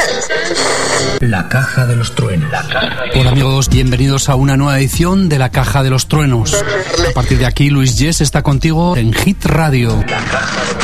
La Caja de los Truenos. Hola amigos, bienvenidos a una nueva edición de La Caja de los Truenos. A partir de aquí, Luis Yes está contigo en Hit Radio. La Caja de